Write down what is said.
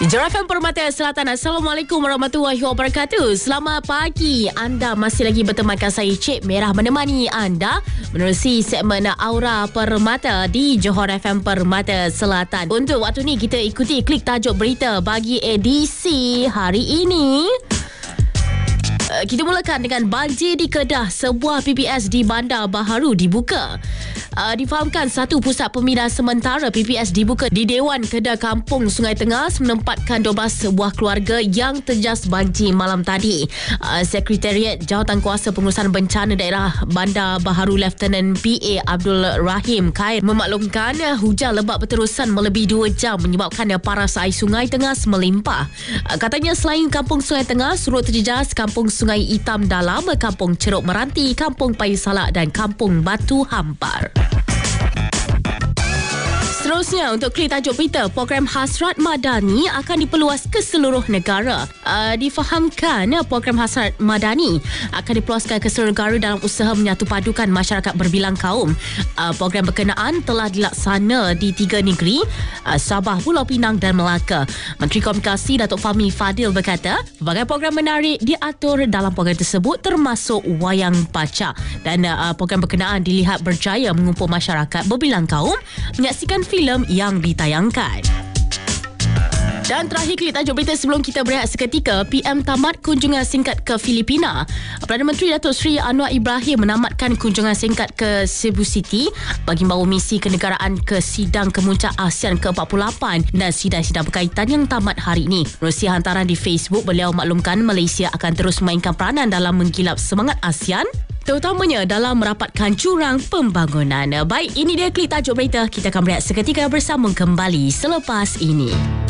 Johor FM Permata Selatan. Assalamualaikum warahmatullahi wabarakatuh. Selamat pagi. Anda masih lagi bertemankan saya, Cik Merah, menemani anda menerusi segmen Aura Permata di Johor FM Permata Selatan. Untuk waktu ni kita ikuti klik tajuk berita bagi edisi hari ini. Kita mulakan dengan banjir di Kedah. Sebuah PPS di Bandar Baharu dibuka. Difahamkan satu pusat pemindahan sementara PPS dibuka di Dewan Kedah Kampung Sungai Tengah menempatkan 12 buah keluarga yang terjejas banjir malam tadi. Sekretariat Jawatankuasa Pengurusan Bencana Daerah Bandar Baharu Lieutenant PA Abdul Rahim Khair memaklumkan hujan lebat berterusan melebihi 2 jam menyebabkan paras air sungai tengah melimpah. Katanya selain Kampung Sungai Tengah, surut terjejas Kampung Sungai Hitam Dalam, Kampung Ceruk Meranti, Kampung Payu Salak dan Kampung Batu Hampar. Seterusnya, untuk klik tajuk berita, program Hasrat Madani akan diperluas ke seluruh negara. Difahamkan program Hasrat Madani akan diperluaskan ke seluruh negara dalam usaha menyatupadukan masyarakat berbilang kaum. Program berkenaan telah dilaksana di 3 negeri, Sabah, Pulau Pinang dan Melaka. Menteri Komunikasi Datuk Fahmi Fadil berkata, berbagai program menarik diatur dalam program tersebut termasuk wayang baca, dan program berkenaan dilihat berjaya mengumpul masyarakat berbilang kaum menyaksikan filem yang ditayangkan. Dan terakhir klik tajuk berita sebelum kita berehat seketika, PM tamat kunjungan singkat ke Filipina. Perdana Menteri Datuk Seri Anwar Ibrahim menamatkan kunjungan singkat ke Cebu City bagi membawa misi kenegaraan ke sidang kemuncak ASEAN ke-48 dan sidang-sidang berkaitan yang tamat hari ini. Menerusi hantaran di Facebook, beliau maklumkan Malaysia akan terus memainkan peranan dalam menggilap semangat ASEAN, terutamanya dalam merapatkan jurang pembangunan. Baik, ini dia klik tajuk berita. Kita akan berehat seketika bersambung kembali selepas ini.